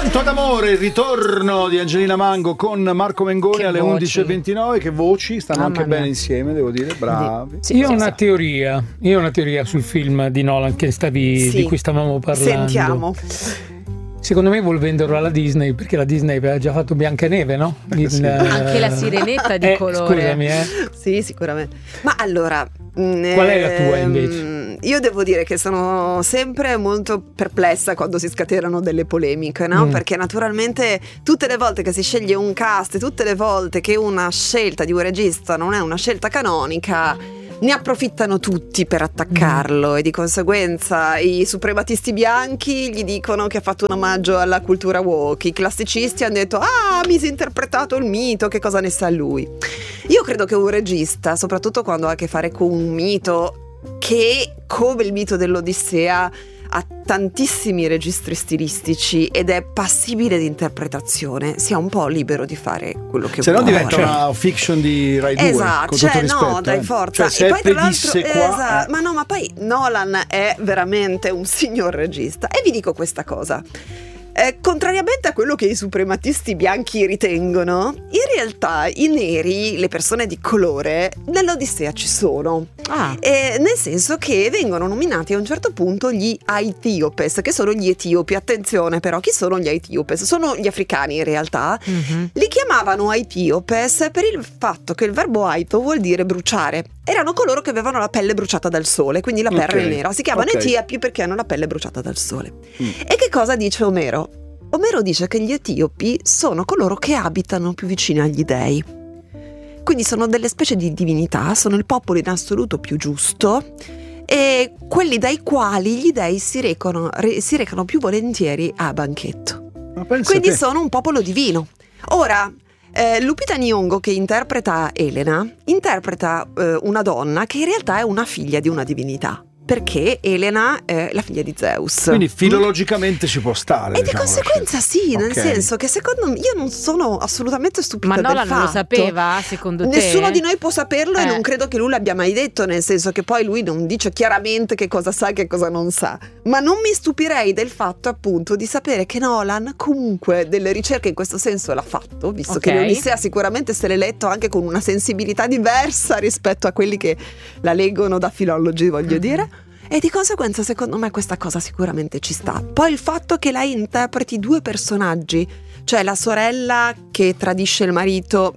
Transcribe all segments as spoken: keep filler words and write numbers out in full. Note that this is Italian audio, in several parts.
Canto d'amore, il ritorno di Angelina Mango con Marco Mengoni Che alle voci. undici e ventinove. Che voci, stanno Mamma anche mia. bene insieme, devo dire, bravi. Sì, Io ho sì, una sì. teoria, io ho una teoria sul film di Nolan che stavi, Sì. di cui stavamo parlando. Sentiamo. Secondo me vuol venderlo alla Disney, perché la Disney aveva già fatto Biancaneve, no? Il- Sì. Anche la sirenetta di eh, colore. Scusami, eh. Sì, sicuramente. Ma allora, Qual è la tua, ehm, invece? Io devo dire che sono sempre molto perplessa quando si scatenano delle polemiche, no? Mm. Perché naturalmente tutte le volte che si sceglie un cast, tutte le volte che una scelta di un regista non è una scelta canonica, ne approfittano tutti per attaccarlo e di conseguenza i suprematisti bianchi gli dicono che ha fatto un omaggio alla cultura woke, i classicisti hanno detto ah, ha misinterpretato il mito, che cosa ne sa lui. Io credo che un regista, soprattutto quando ha a che fare con un mito che, come il mito dell'Odissea, ha tantissimi registri stilistici ed è passibile di interpretazione, sia un po' libero di fare quello che Se no vuole. diventa una fiction di Rai due. Esatto, con cioè tutto rispetto, no, dai, eh. forza. Cioè, E poi tra Seppe l'altro, disse qua, esatto, eh. ma no, ma poi Nolan è veramente un signor regista. E vi dico questa cosa. Eh, contrariamente a quello che i suprematisti bianchi ritengono, in realtà i neri, le persone di colore, nell'Odissea ci sono. Ah. Eh, nel senso che vengono nominati a un certo punto gli Aethiopes, che sono gli etiopi. Attenzione però, chi sono gli Aethiopes? Sono gli africani in realtà. Mhm. Li chiamavano Aethiopes per il fatto che il verbo aito vuol dire bruciare. Erano coloro che avevano la pelle bruciata dal sole, quindi la pelle Ok. nera. Si chiamano Ok. etiopi perché hanno la pelle bruciata dal sole. Mm. E che cosa dice Omero? Omero dice che gli etiopi sono coloro che abitano più vicini agli dei. Quindi sono delle specie di divinità, sono il popolo in assoluto più giusto e quelli dai quali gli dei si recano, re- si recano più volentieri a banchetto. Ma pensa Quindi te. sono un popolo divino. Ora, eh, Lupita Nyong'o, che interpreta Elena, interpreta eh, una donna che in realtà è una figlia di una divinità, perché Elena è la figlia di Zeus. Quindi filologicamente ci può stare. E di diciamo, conseguenza sì, nel Ok. senso che secondo me io non sono assolutamente stupita Ma del Nolan non lo fatto. sapeva, secondo te? Nessuno di noi può saperlo e Eh. non credo che lui l'abbia mai detto, nel senso che poi lui non dice chiaramente che cosa sa e che cosa non sa. Ma non mi stupirei del fatto appunto di sapere che Nolan comunque delle ricerche in questo senso l'ha fatto, visto Ok. che l'Odissea sicuramente se l'è letto anche con una sensibilità diversa rispetto a quelli che la leggono da filologi, voglio Mm-hmm. dire. E di conseguenza secondo me questa cosa sicuramente ci sta. Poi il fatto che lei interpreti due personaggi, cioè la sorella che tradisce il marito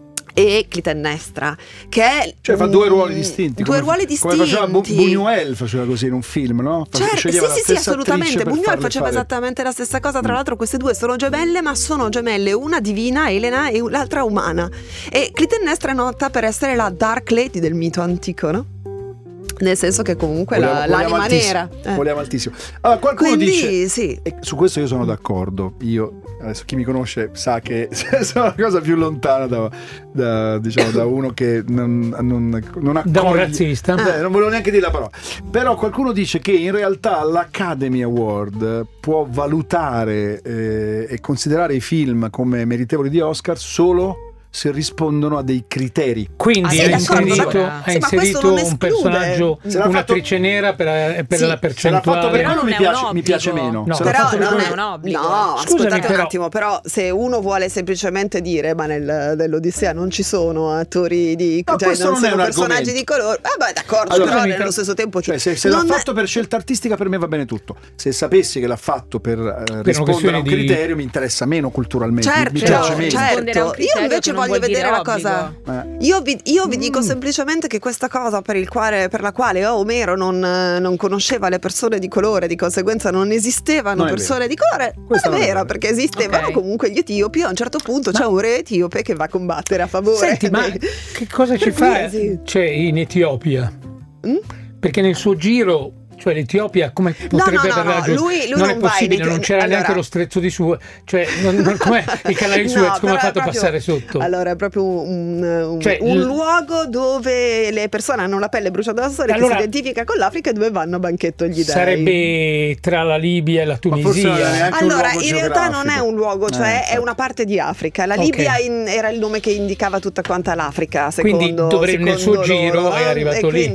e Clitennestra, che è Cioè fa mm, due ruoli distinti. Due come, ruoli distinti. Come faceva Bu- Buñuel, faceva così in un film, no? Fa- Certo, sì, sceglieva la sì, sì, stessa assolutamente. attrice per Buñuel farle faceva fare- esattamente la stessa cosa. Tra Mm. l'altro, queste due sono gemelle, ma sono gemelle, una divina, Elena, e l'altra umana. E Clitennestra è nota per essere la Dark Lady del mito antico, no? Nel senso che comunque la- Vogliamo- vogliamo l'anima altissimo, nera. Eh. Vogliamo altissimo. Allora, qualcuno Quindi dice. sì. E su questo io sono d'accordo. Io adesso chi mi conosce sa che sono una cosa più lontana da, da, diciamo, da uno che non, non, non accoglie. Da un razzista. Eh, non volevo neanche dire la parola. Però qualcuno dice che in realtà l'Academy Award può valutare eh, e considerare i film come meritevoli di Oscar solo se rispondono a dei criteri. Quindi Ah, sì, ha d'accordo, inserito, d'accordo. ha Sì, ma questo inserito non un esclude. personaggio, Se l'ha fatto- un'attrice nera per, per Sì, la Se l'ha fatto per percentuale. Però quello non mi è un piace, mi obbligo. piace meno. No. Se l'ha Però fatto per non quello- è un obbligo. No, Scusami, ascoltate un però- attimo, però se uno vuole semplicemente dire ma nel, nell'Odissea non ci sono attori di No, cioè questo non non è sono un personaggi argomento. di colore. Ah, beh, d'accordo, Allora, però scusami, nello però- stesso tempo ci- Cioè, se, se non l'ha è- fatto per scelta artistica, per me va bene tutto. Se sapessi che l'ha fatto per, eh, rispondere a questione un di- criterio, mi interessa meno culturalmente. Certo, mi piace Però meno. certo. rispondere a un criterio Io invece che non voglio vuol dire vedere la obbligo. cosa. Eh. Io vi, io vi dico Mm. semplicemente che questa cosa per, il quale, per la quale oh, Omero non, eh, non conosceva le persone di colore, di conseguenza non esistevano Non è persone di colore, Questa non è non è vera, vera. perché esistevano Ok. comunque gli etiopi. A un certo punto c'è un re etiope che va a combattere a favore. Senti, ma dei- che cosa ci Per fa cui, sì. cioè, in Etiopia? Mm? Perché nel suo giro, cioè l'Etiopia, come potrebbe no, no, aver no, raggiunto? lui- lui non non è va in possibile, Eti- non c'era allora- neanche lo stretto di Suez, cioè non, non- com'è il canale di No, Suez, come però ha è fatto proprio- passare sotto? Allora è proprio un, un- Cioè, un l- luogo dove le persone hanno la pelle bruciata dal sole, Allora- che si identifica con l'Africa e dove vanno a banchetto gli dei. Sarebbe tra la Libia e la Ma forse non è Tunisia. neanche un Allora, luogo in realtà non è geografico. un luogo, cioè Eh, è infatti. una parte di Africa. La Ok. Libia in- era il nome che indicava tutta quanta l'Africa, secondo Quindi dovrebbe- nel suo secondo giro loro. è arrivato e lì. quindi,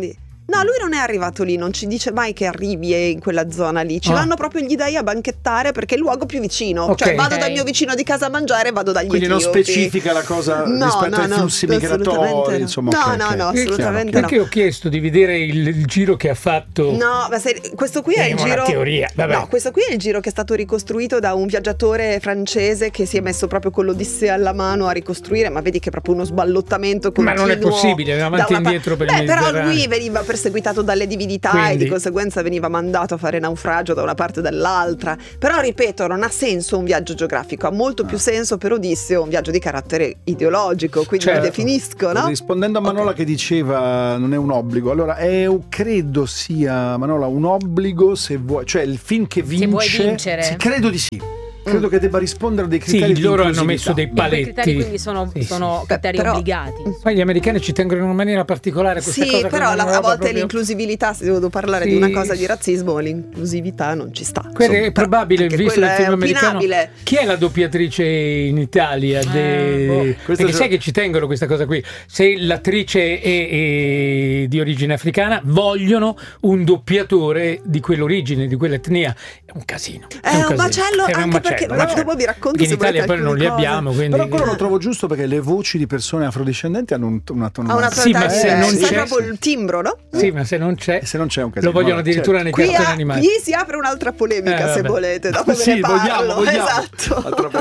No, lui non è arrivato lì, non ci dice mai che arrivi in quella zona lì. Ci Ah. vanno proprio gli dai a banchettare perché è il luogo più vicino. Ok. Cioè vado Ok. dal mio vicino di casa a mangiare e vado dagli Quindi non etiopi. specifica la cosa No, rispetto no, ai no, flussi assolutamente migratori, no. insomma. No, ok, no, ok. no, Chiaro, assolutamente chiaro. Perché ho chiesto di vedere il, il giro che ha fatto. No, ma se- questo qui è È il una giro. teoria, vabbè. No, questo qui è il giro che è stato ricostruito da un viaggiatore francese che si è messo proprio con l'Odissea alla mano a ricostruire, ma vedi che è proprio uno sballottamento continuo. Ma non è possibile, da avanti e una pa- indietro per il Beh, però Mediterraneo. lui veniva perseguitato dalle divinità e Quindi- di conseguenza veniva mandato a fare naufragio da una parte o dall'altra. Però ripeto, non ha senso un viaggio geografico, ha molto più senso per Odisseo un viaggio di carattere ideologico, quindi Certo. lo definisco, no? Rispondendo a Manola Ok. che diceva non è un obbligo, allora è, credo sia, Manola, un obbligo se vuoi, cioè il film che vince, vuoi vincere. sì, credo di sì, credo Mm. che debba rispondere a dei Sì, criteri di loro hanno inclusività. messo dei Quei paletti. criteri quindi sono, Sì, sono sì. criteri Però- obbligati. Poi gli americani ci tengono in una maniera particolare questa Sì, cosa. però come la- una a roba volte proprio- l'inclusività, se devo parlare Sì. di una cosa di razzismo, l'inclusività non ci sta. Quello Insomma, è probabile, anche visto quello il film è americano. opinabile. Chi è la doppiatrice in Italia? de- Eh, boh, Perché questo sai c'è- che ci tengono questa cosa qui. Se l'attrice è, è di origine africana, vogliono un doppiatore di quell'origine, di quell'etnia. È un casino. È un casino. macello, È un anche perché- macello, però macello. dopo vi racconto Perché in se volete Italia poi non li alcune cose. abbiamo. Quindi... Però quello lo trovo giusto perché le voci di persone afrodiscendenti hanno un, una Ha tonalità. una Sì, ma tonalità se diversa, non sai c'è- proprio il timbro, no? Sì, ma se non c'è, E se non c'è un casino. lo vogliono vabbè, addirittura certo. nei Qui, cartoni ha- animati. qui si apre un'altra polemica Eh, se vabbè. volete, dopo ve Sì, ne parlo. vogliamo, vogliamo. Esatto. A tra poco.